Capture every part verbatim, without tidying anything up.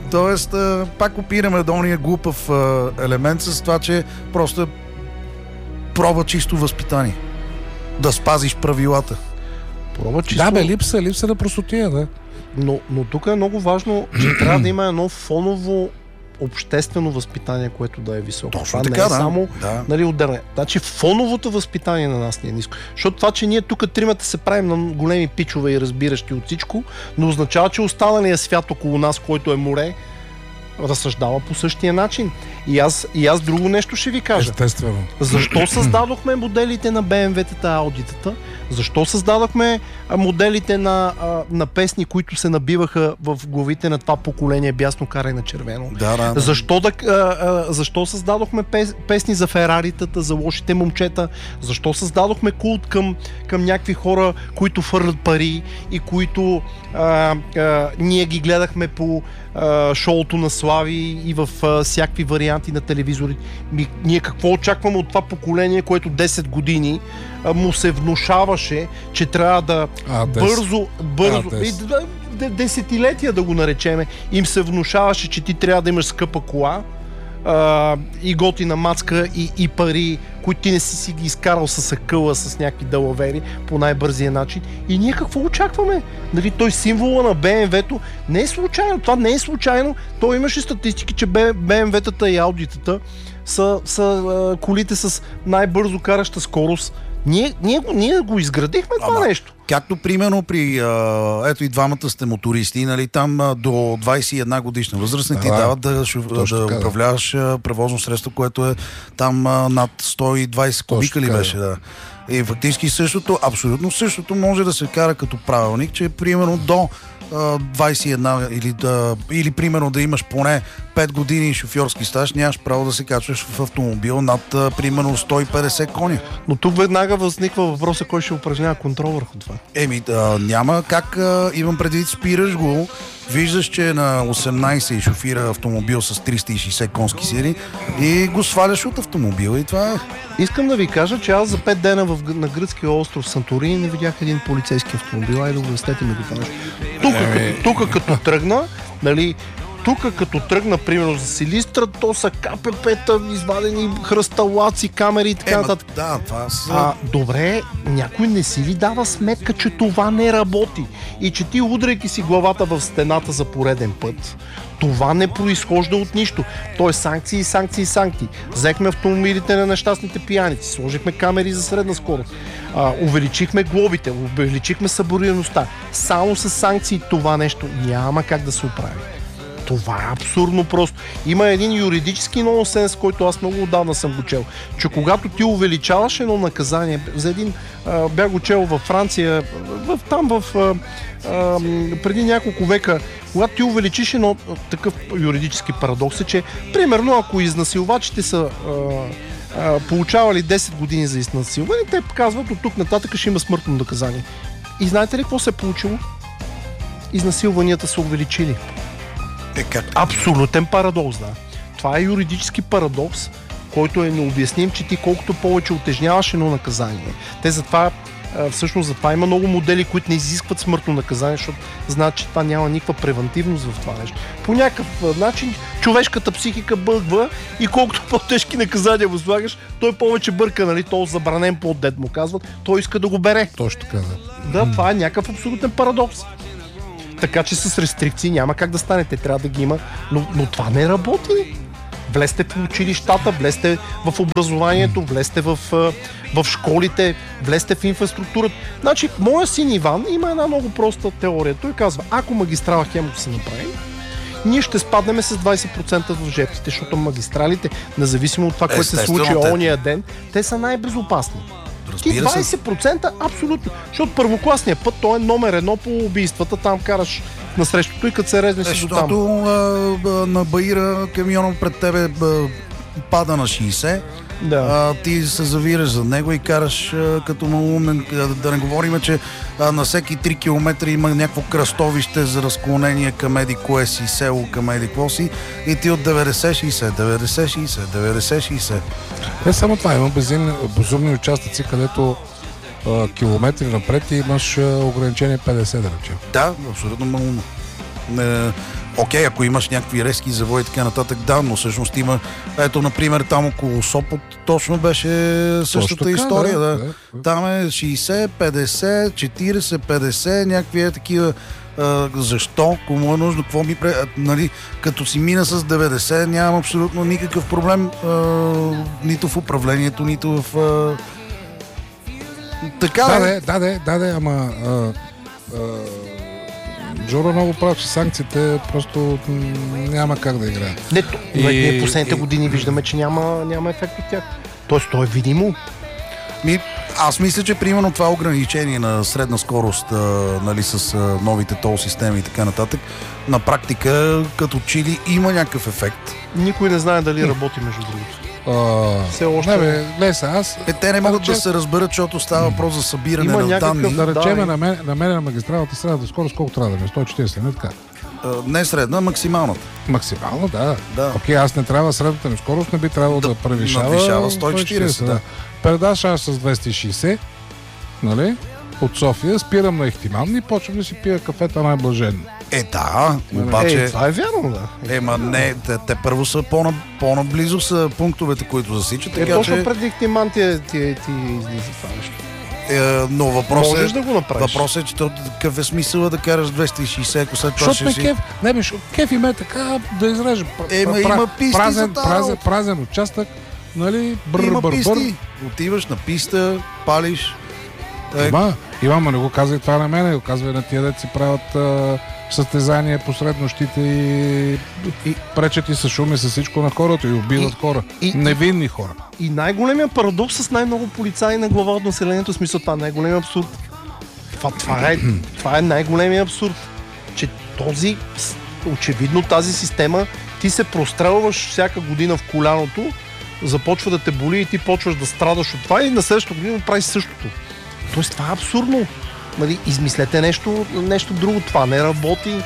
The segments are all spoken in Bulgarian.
Тоест, а, пак опираме долния глупав а, елемент с това, че просто е проба чисто възпитание. Да спазиш правилата. Проба чисто... Да, бе, липса, липса на простотия, да. Но, но тук е много важно, че трябва да има едно фоново обществено възпитание, което да е високо. Точно това така, не е да. само Да. нали, отделение. Значи фоновото възпитание на нас ни е ниско. Защото това, че ние тук тримата се правим на големи пичове и разбиращи от всичко, не означава, че останалия свят около нас, който е море, разсъждава по същия начин. И аз, и аз друго нещо ще ви кажа. Естествено. Защо създадохме моделите на Б М В-тата, Аудитата? Защо създадохме моделите на, на песни, които се набиваха в главите на това поколение бясно карай на червено? Да, да, да. Защо, да, а, а, защо създадохме пес, песни за Фераритата, за лошите момчета? Защо създадохме култ към, към някакви хора, които фърлят пари и които а, а, ние ги гледахме по а, шоуто на Слави и в а, всякакви варианти на телевизори? Ми, ние какво очакваме от това поколение, което десет години а, му се внушаваше, че трябва да А, бързо, бързо, А, и, да, да, десетилетия да го наречеме, им се внушаваше, че ти трябва да имаш скъпа кола а, и готина мацка и, и пари, които ти не си си ги изкарал с акъла, с някакви далавери по най-бързия начин. И ние какво очакваме? Нали, той символа на Б М В-то не е случайно. Това не е случайно. Той имаше статистики, че Б М В-тата и Аудитата са, са а, колите с най-бързо караща скорост. Ние, ние, ние го изградихме това Ама, нещо. Както примерно при, а, ето и двамата сте мотористи, нали, там а, до двайсет и една годишна възраст не ти Да, дават да, шоф, да така, да. управляваш а, превозно средство, което е там а, над сто и двайсет кубика ли така, беше. Да. И фактически същото, абсолютно същото може да се кара като правилник, че примерно до а, двайсет и една или, да, или примерно да имаш поне пет години шофьорски стаж, нямаш право да се качваш в автомобил над а, примерно сто и петдесет коня. Но тук веднага възниква въпроса, кой ще упражнява контрол върху това. Еми, а, няма как, а, имам предвид, спираш го, виждаш, че е на осемнайсет и шофира автомобил с триста и шейсет конски сили и го сваляш от автомобила и това е. Искам да ви кажа, че аз за пет дена в, на гръцкия остров Санторини не видях един полицейски автомобил. Айде да го разтете ми това нещо. Тук, като, тук като тръгна, нали, тук като тръгна, примерно за Силистра, то са КПП-та, извадени хръсталаци, камери и така Ема, нататък. да, това са... А, добре, някой не си ли дава сметка, че това не работи и че ти, удряйки си главата в стената за пореден път, това не произхожда от нищо. То е санкции, санкции, санкции. Взехме автомобилите на нещастните пияници, сложихме камери за средна скорост, а, увеличихме глобите, увеличихме съборираността. Само с санкции това нещо няма как да се оправи. Това е абсурдно просто. Има един юридически нонсенс, който аз много отдавна съм го чел, че когато ти увеличаваш едно наказание, за един а, бях го чел във Франция, в, там в а, а, преди няколко века, когато ти увеличиш едно такъв юридически парадокс е, че примерно ако изнасилвачите са а, а, получавали десет години за изнасилване, те казват от тук нататък ще има смъртно наказание. И знаете ли какво се е получило? Изнасилванията са увеличили. Е, как? Абсолютен парадокс, да. Това е юридически парадокс, който е необясним, че ти колкото повече утежняваш едно наказание. Те затова, всъщност затова има много модели, които не изискват смъртно наказание, защото знаят, че това няма никаква превентивност в това нещо. По някакъв начин човешката психика бъгва и колкото по-тежки наказания възлагаш, той повече бърка, нали, то забранен плод, дед му казват, той иска да го бере. Точно така, да. Да, това е някакъв абсолютен парадокс. Така че с рестрикции няма как да стане, те трябва да ги има, но, но това не работи. Влезте в училищата, влезте в образованието, влезте в, в школите, влезте в инфраструктурата. Значи, моя син Иван има една много проста теория. Той казва, ако магистрала Хемус се направи, ние ще спаднем с двайсет процента в жертвите, защото магистралите, независимо от това, което се случи ония ден, те са най-безопасни. Ти двайсет процента абсолютно. Защото първокласният път, той е номер едно по убийствата. Там караш на срещото и като се резне си до там. Защото на Баира камиона пред тебе а, пада на шейсет. Да. А, ти се завираш за него и караш а, като малумен. Да не говорим, че а, на всеки три километра има някакво кръстовище за разклонение към еди кое си село, към еди какво си. И ти от деветдесет шейсет, деветдесет шейсет, деветдесет шейсет. Не само това, има безумни, безумни участъци, където а, километри напред и имаш а, ограничение петдесет, да речем. Да, абсолютно малумно. окей, ако имаш някакви резки завои и така нататък, да, но всъщност има, ето, например, там около Сопот точно беше същата така, история. да, Да, да. Там е шейсет, петдесет, четиридесет, петдесет, някакви е такива. А, защо? Кому е нужно? Какво ми пре... а, нали, като си мина с деветдесет, нямам абсолютно никакъв проблем а, нито в управлението, нито в... А... Така Да, да, да, да, да, да, да, ама а, а, Джоро много прав, че санкциите просто м, няма как да играят. Не, то, И- ние последните и- години виждаме, че няма, няма ефект от тях. Тоест, то е видимо. Ми, аз мисля, че примерно това ограничение на средна скорост, а, нали, с а, новите тол системи и така нататък, на практика като чили има някакъв ефект. Никой не знае дали работи, между другото. А, Все още- Не бе, гледай се, аз... Е, те не могат речем- да се разберат, защото става въпрос за събиране Има на някакъв- данни. Да Да, речем, и- на мен, на мен на магистралата средната скорост колко трябва да е? сто и четиридесет, не така? А, не средна, максималната. Максимално, да. Да. Окей, аз не трябва, средната ми скорост не би трябвало да, Да превишава надвишава сто и четиридесет, да. Предаш аз с двеста и шейсет, нали? От София, спирам на Ихтиман и почвам да си пия кафета най-блаженно. Е, да, Е, обаче... това е вярно, да. Ема не, те, те първо са по-на, по-наблизо са пунктовете, които засичат, Е, така точно че... преди Ихтиман ти, е- ти, е- ти излиза това нещо. Е, но въпросът Можеш е, да го направиш. въпросът е, че то, какъв е смисъл да караш двеста и шейсет, ако след това Защото ще ме си... кеф, не бе, шо- кеф и ме така да изрежа. Пр- Ема пра- има писти за празен, тази празен, работа. празен участък, нали? Бър, Има бър, бър. писти. Отиваш на писта, палиш. Е, Има, има, ма не го казвай това на мен, го казвай на тия деца си правят а, състезания посред нощите и, и пречат и с шум и с всичко на хората и убиват И- хора. и- Невинни хора. И най-големия парадокс с най-много полицаи на глава от населението, в смисъл това е най-големия абсурд. Това, това, е, това е най-големия абсурд. Че този, с- очевидно тази система, ти се прострелваш всяка година в коляното, започва да те боли и ти почваш да страдаш от това и на следващата година правиш същото. Тоест това е абсурдно. Нали, измислете нещо, нещо друго. Това не работи.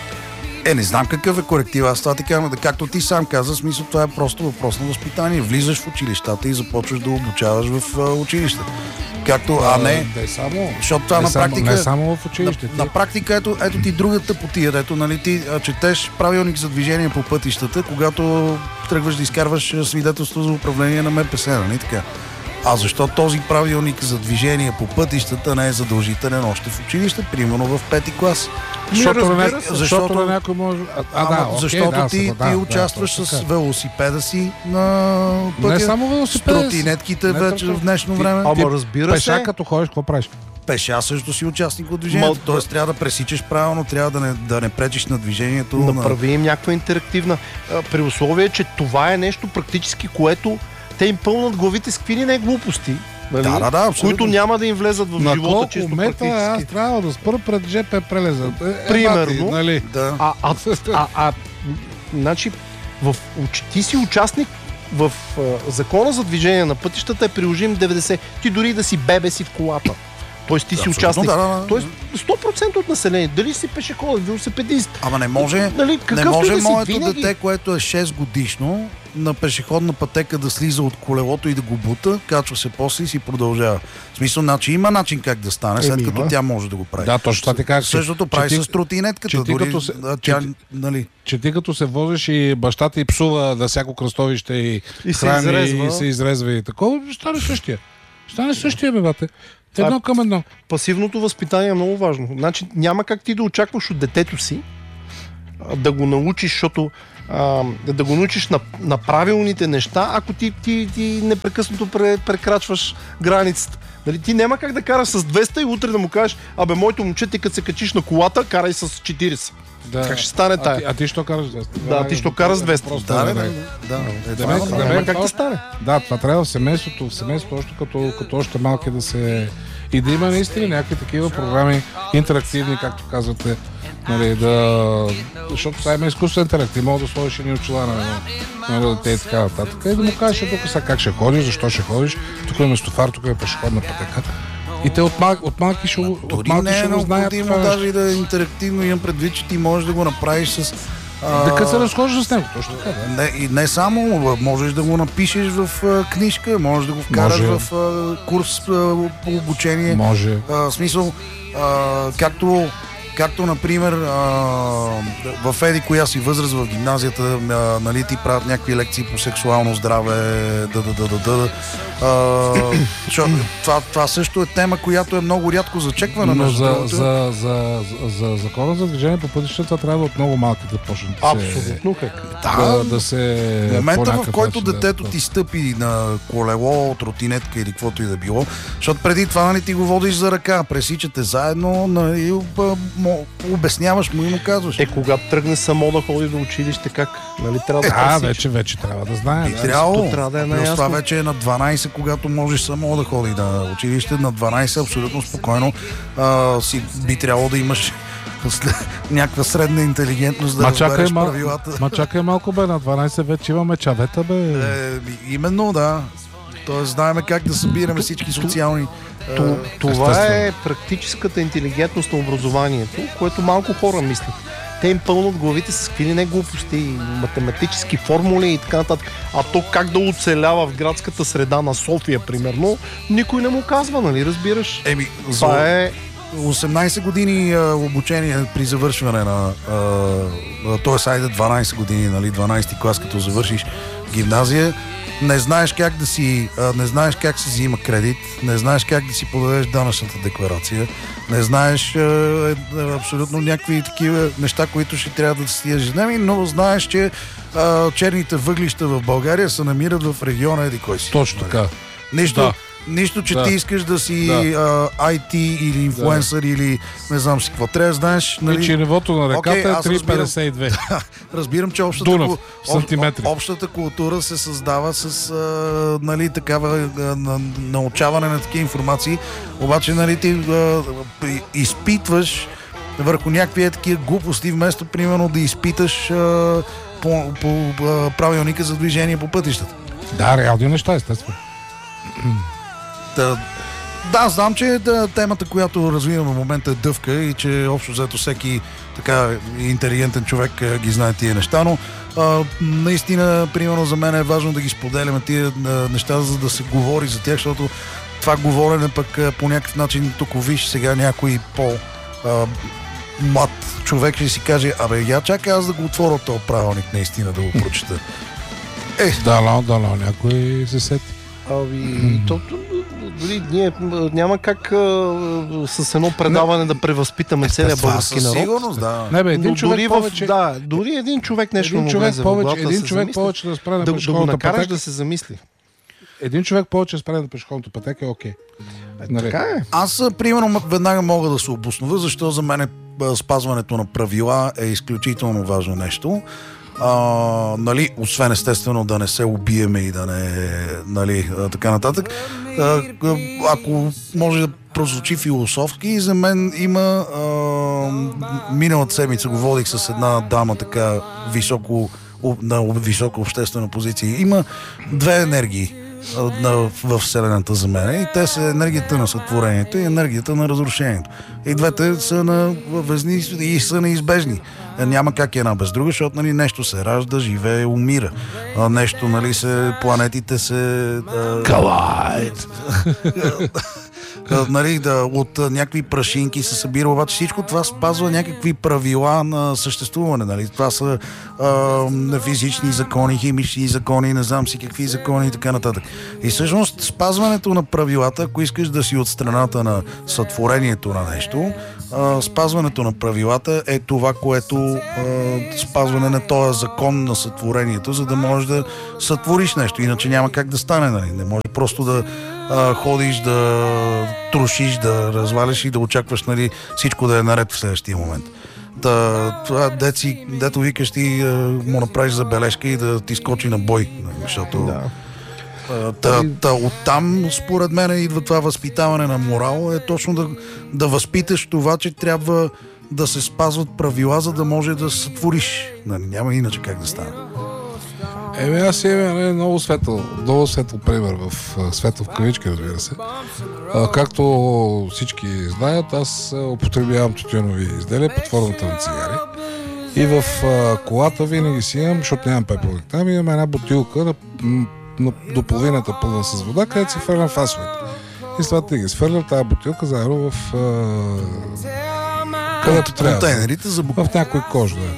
Е, не знам какъв е коректив. Аз това така, да, както ти сам каза, смисъл това е просто въпрос на възпитание. Влизаш в училищата и започваш да обучаваш в а, училище. Както, а не... Да е само. Защото това не на само- практика... Не само в училище. На, на практика, ето, ето ти другата потия, ето, нали, ти а, четеш правилник за движение по пътищата, когато тръгваш да изкарваш а, свидетелство за управление на МПС, нали така? А защо този правилник за движение по пътищата не е задължителен още в училище, примерно в пети клас? Защото, на, разбира ня... се, защото, защото- на някой може... А, а Ама, да, окей, защото да, ти, са- да, ти да, участваш точно с така. велосипеда си на пътя. Не само велосипеда. С тротинетките Не вече точно. в днешно Ти- време. Ама разбира Пеша се. като ходиш, какво правиш? Пеша също си участник от движението. Ма- Тоест трябва да пресичаш правилно, трябва да не, да не пречиш на движението. на... Направи им някаква интерактивна. а, При условие, че това е нещо практически, което те им пълнат главите с какви ли не глупости. Нали? Да, да, да, абсолютно. Които няма да им влезат в На живота колко чисто метра аз практически. трябва да спра пред ЖП прелеза? Е, е, Примерно. бати, нали? Да. А, а, а, а, значи, в, уч- ти си участник в а, закона за движение на пътищата е приложим деветдесет. Ти дори да си бебе си в колата. Тоест ти си Абсолютно, участник. да, да, да. Тоест сто процента от населението. Дали си пешеходен, велосипедист. Ама не може, Нали, не какъвто може да си, моето винаги- дете, което е шест годишно, на пешеходна пътека да слиза от колелото и да го бута, качва се после и си продължава. В смисъл, значи има начин как да стане, след Еми, като има. тя може да го прави. Да, точно това ти казах. че- Същото че прави ти- с тротинетката. че ти Дори, като се- а, че тя, ти- нали, Че ти като се возиш и баща ти псува да всяко кръстовище и, И се храни изрезва. и се изрезва и такова, ще стане същия. Ще стане същия, бе, бате. Едно към едно. Пасивното възпитание е много важно. Значи няма как ти да очакваш от детето си а, да го научиш, защото а, да го научиш на, на правилните неща, ако ти, ти, ти непрекъснато пре, прекрачваш границата. Нали, ти няма как да караш с двеста и утре да му кажеш, абе, моето момче, ти като се качиш на колата, карай с четиридесет. Да. Как ще стане А ти, тая? а ти що караш двеста? Да, ти що караш двеста? Просто да, не, да, не. да, да. Е, това Да, е да, нормално. да, Няма как това- да стане. Да, това трябва в семейството, в семейството още като, като още малки да се... И да има наистина някакви такива програми, интерактивни, както казвате, нали, да... Защото това има изкуствен интелект. Ти мога да сложиш едни очила на, на, на дете и така нататък. И да му кажеш, тук сега как ще ходиш, защо ще ходиш, тук е местофар, тук е пешеходна пътека. И те от, мал, от малки ще, го- от Дори малки не ще е го знаят. необходимо това нещо. даже и да е интерактивно. Имам предвид, че ти можеш да го направиш с... а, Да като се разхождаш с него, точно така, да. Не, и не само, можеш да го напишеш в а, книжка, можеш да го вкараш Може. в а, курс а, по обучение. Може. А, в смисъл, а, както, както, например, а, в еди коя си възраст в гимназията, а, нали, ти правят някакви лекции по сексуално здраве, да, да, да, да, да. А, шо, това, това също е тема, която е много рядко зачеквана. Но за, за, за, за, за закона за движение по пътищата трябва от много малки да почне да Абсолютно се... Да, да, да се... В момента, в който начин, детето да, ти стъпи на колело, тротинетка или каквото и да било, защото преди това, нали, ти го водиш за ръка, пресичате заедно, нали, обясняваш му и му казваш. Е, когато тръгне само да ходи до училище, как? Нали, трябва да е, пресича? вече, вече трябва да знае. Би Да. трябвало. трябва да е Плюс наясно. това вече е на дванайсет, когато можеш само да ходи на училище. На дванайсет абсолютно спокойно а, си би трябвало да имаш някаква средна интелигентност да Ма разбереш чакай, мал... правилата. Ма чакай малко, бе, на дванайсет вече имаме чавета, бе. Е, именно, да. Тоест, знаем как да събираме всички социални... То, това естествено. е практическата интелигентност на образованието, което малко хора мислят. Те им пълнат главите с какви ли не глупости, математически формули и така нататък. А то как да оцелява в градската среда на София, примерно, никой не му казва, нали, разбираш? Еми, Това за е... осемнайсет години а, обучение при завършване на... т.е. айде дванайсет години, нали, дванайсети клас, като завършиш гимназия, не знаеш как да си, а, не знаеш как се взима кредит, не знаеш как да си подадеш данъчната декларация, не знаеш а, е, абсолютно някакви такива неща, които ще трябва да си ежедневни, но знаеш, че а, черните въглища в България се намират в региона еди кой си. Точно така. Нищо, Да. нищо, че Да. ти искаш да си Да. а, ай ти или инфлуенсър, или не знам си какво. Трябва да знаеш, нали... И че нивото на реката Окей, е аз три разбирам. петдесет и две. Разбирам, че общата, Дунав, ку- в сантиметри. об- общата култура се създава с а, нали, такава а, на, научаване на такива информации, обаче, нали, ти а, изпитваш върху някакви е такива глупости, вместо примерно да изпиташ а, по, по а, правилника за движение по пътищата. Да, реални неща, естествено. Да, да, знам, че да, темата, която развиваме в момента е дъвка и че общо взето всеки така интелигентен човек а, ги знае тия неща, но а, наистина, примерно за мен е важно да ги споделяме тия а, неща, за да се говори за тях, защото това говорене пък а, по някакъв начин, тук виж сега някой по а, млад човек ще си каже, абе, я чакай аз да го отворя този правилник наистина да го прочета. Е, Дано, дано, някой се сети. Ами, то, то, дори ние няма как а, с едно предаване да превъзпитаме целия това български със народ. сигурност, да. Не бе, един Но човек дори, повече... в, да, дори един човек нещо един му човек влезе в повече, главата, един се човек замисли, повече да спре на да, да го пешеходната накараш пътека. да се замисли. Един човек повече да спре на пешеходната пътека е окей. Нали? Така е. Аз, а, примерно, веднага мога да се обоснова, защо за мен е, а, спазването на правила е изключително важно нещо. А, нали, освен естествено да не се убиеме и да не, нали, а, така нататък. А, а, ако може да прозвучи философски, за мен има а, миналата седмица го водих с една дама така високо, на висока обществена позиция. Има две енергии на, в Вселената за мен. И те са енергията на сътворението и енергията на разрушението. И двете са на везни и са неизбежни. Няма как една без друга, защото, нали, нещо се ражда, живее, умира. А, нещо, нали, се, планетите се... Калайт! нали, да, от а, някакви прашинки се събира, обаче всичко това спазва някакви правила на съществуване. Нали? Това са а, физични закони, химични закони, не знам си какви закони и така нататък. И всъщност спазването на правилата, ако искаш да си от страната на сътворението на нещо, а, спазването на правилата е това, което а, спазване на този закон на сътворението, за да можеш да сътвориш нещо. Иначе няма как да стане. Нали? Не може просто да а, ходиш, да трошиш, да разваляш и да очакваш, нали, всичко да е наред в следващия момент. Да, това деци, дето викаш ти, а, му направиш забележка и да ти скочи на бой. Нали? Защото Да. а, та, та, оттам, според мен, идва това възпитаване на морал, е точно да, да възпиташ това, че трябва да се спазват правила, за да може да сътвориш. Нали? Няма иначе как да стане. Еми, аз имам много светъл, много светъл пример в светъл в кавички, разбира се. А, както всички знаят, аз употребявам тютюнови изделия под формата на цигари. И в а, колата винаги си имам, защото нямам пепелник там, имам една бутилка на, на, до половината пълна с вода, където си фърлям фасовете. И след това ти ги свърлям тази бутилка заедно в а, където трябва. Контейнерите за буклук. В някой кож, да.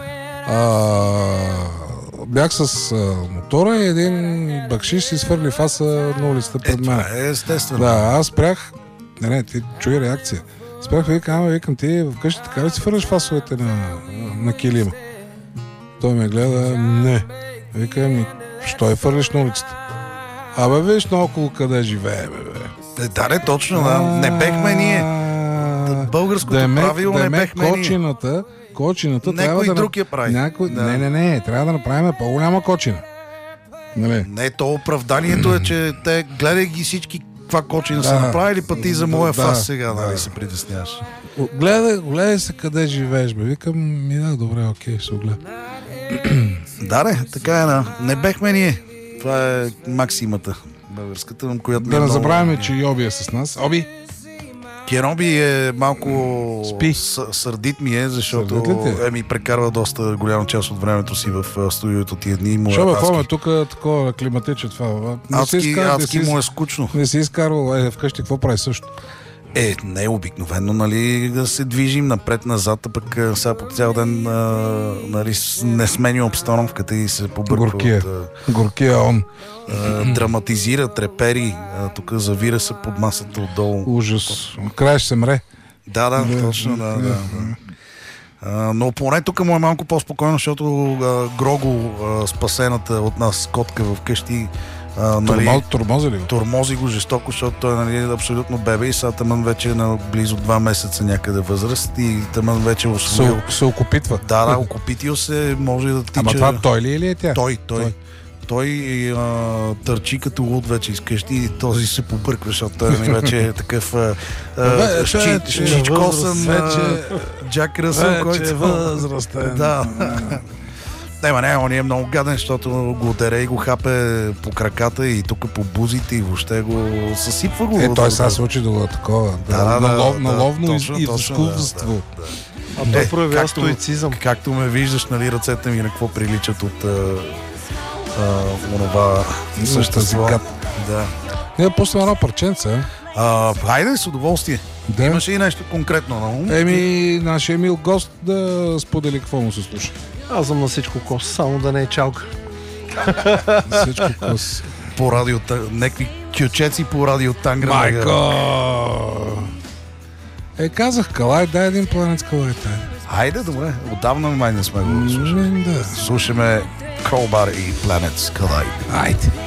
А, бях с а, мотора и един бакшиш си свърли фаса на улицата пред мен. Е, е естествено. Да, аз спрях. Не, не, ти чуй реакция. Спрях, викам, ама викам, ти вкъщи така ли си фърляш фасовете на, на килима? Той ме гледа, не. Викам, ми, що я фърлиш на улицата? Абе, виж наоколо къде живее, бе, бе. Е, да, не, точно, да. Не бехме ние. Българското Демек, правило не демек, бехме ние. кочината, кочината Някой трябва да... друг я прави. Някой... Да. Не, не, не, трябва да направим по-голяма кочина. Нали? Не, то оправданието е, че те гледай ги всички каква кочина Да. са направили, па ти за моя Да, фас сега, да. нали, се притесняваш. Гледай, гледай се къде живееш, бе. Викам, ми да, добре, окей, ще се огледа. Да, не, така е, да. Не бехме ние. Това е максимата българската, която Да не забравяме, че Йоби е с нас. Оби! Кероби е малко Спи. С, сърдит ми е, защото Сърдит ли ти е? еми прекарва доста голяма част от времето си в а, студиото тия дни. Му е Що бе, адски. какво ме тук такова климатиче това? бе? Не си Адски, изкар- не адски си- му е скучно. Не си изкарвал е, вкъщи, какво прави също? Е, не е обикновено, нали, да се движим напред-назад, а пък а, сега по цял ден а, нали, с- не сменя обстановката и се побърква Горкия. от... А, Горкия он. а, драматизира, трепери, а, тук завира се под масата отдолу. Ужас. Край ще се мре. Да, да, Да, точно, да, да. да. да. А, но поне тук му е малко по-спокойно, защото а, Грого, а, спасената от нас котка в къщи, а, нали, Турмо, турмози ли го? тормози го жестоко, защото той нали, е абсолютно бебе и сега тъмън вече е на близо два месеца някъде възраст и тъмън вече е освоил. Се, се окупитва. Да, да, окупитил се, може да тича. Ама това той ли е или е тя? Той, той. Той. Той а, търчи като луд вече из къщи и този се побърква, защото той нали, вече е такъв а, а, Вече, щи- вече, щичкосан възраст, а, вече- Джак Ръсъл, който... Вече е възрастен. Да. Не, ма не, он е много гаден, защото го дере и го хапе по краката и тук по бузите и въобще го съсипва го. Е, той сега се учи да го такова. Да, да, на, да, лов, да, на ловно точно, и точно, изкуство. да, да. А той Е, проявява както- стоицизъм. Както ме виждаш, нали, ръцете ми на какво приличат от а, а, онова същество. гад. Да. Не, пуснем едно парченце. А, хайде, с удоволствие. Да. Имаше и нещо конкретно на ум. Еми, нашия мил гост да сподели какво му се слуша. Аз съм на всичко кос, само да не е чалка. Всичко кос. По радио, някакви кючеци по радио Тангра. Майко! Е, казах, Калай, дай един планет с Калай. Дай. Хайде, добре. Отдавна май не сме го слушали. Да. Слушаме Crowbar и Planets Collide. Айде.